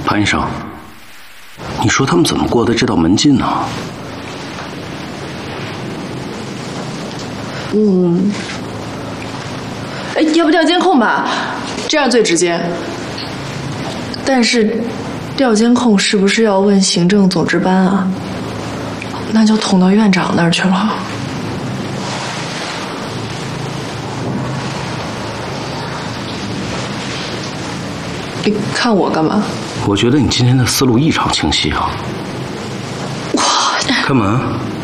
潘医生，你说他们怎么过的这道门禁呢？ 要不调监控吧，这样最直接。但是，调监控是不是要问行政总值班啊？那就捅到院长那儿去了。你看我干嘛？ 我觉得你今天的思路异常清晰啊。 哇， 开门。